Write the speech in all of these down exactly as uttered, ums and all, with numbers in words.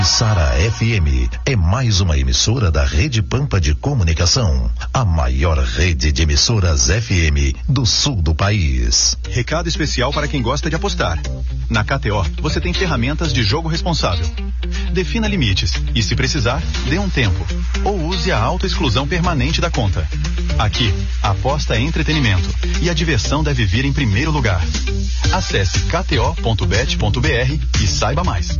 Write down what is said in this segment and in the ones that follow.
Sara F M é mais uma emissora da Rede Pampa de Comunicação, a maior rede de emissoras F M do sul do país. Recado especial para quem gosta de apostar. Na K T O, você tem ferramentas de jogo responsável. Defina limites e, se precisar, dê um tempo. Ou use a autoexclusão permanente da conta. Aqui, a aposta é entretenimento e a diversão deve vir em primeiro lugar. Acesse k t o ponto bet ponto b r e saiba mais.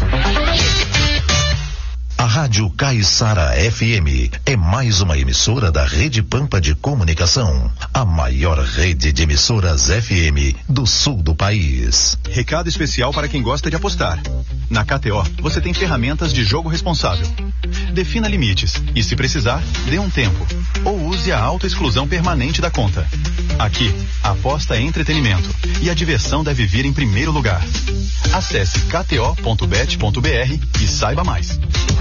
A Rádio Caiçara F M é mais uma emissora da Rede Pampa de Comunicação, a maior rede de emissoras F M do sul do país. Recado especial para quem gosta de apostar. Na K T O, você tem ferramentas de jogo responsável. Defina limites e, se precisar, dê um tempo. Ou use a autoexclusão permanente da conta. Aqui, a aposta é entretenimento e a diversão deve vir em primeiro lugar. Acesse k t o ponto bet ponto b r e saiba mais.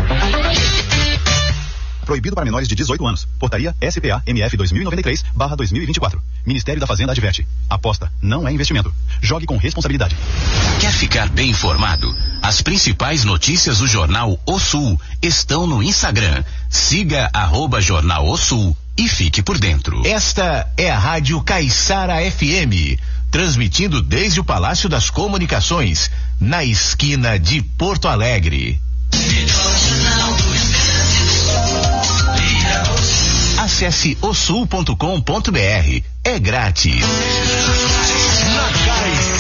Proibido para menores de dezoito anos. Portaria S P A M F dois mil e noventa e três barra dois mil e vinte e quatro. Ministério da Fazenda adverte. Aposta não é investimento. Jogue com responsabilidade. Quer ficar bem informado? As principais notícias do Jornal O Sul estão no Instagram. Siga arroba Jornal O Sul e fique por dentro. Esta é a Rádio Caiçara F M, transmitindo desde o Palácio das Comunicações, na esquina de Porto Alegre. Acesse o sul ponto com ponto b r. É grátis. Na Caiçara.